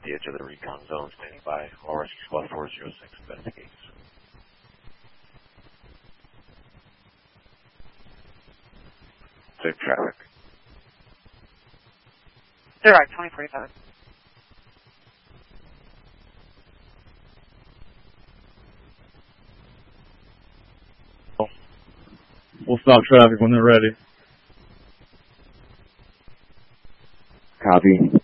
the edge of the recon zone, standing by. All Rescue Squad 406 investigates. Safe traffic. Direct, 2045. We'll stop traffic when they're ready. Copy.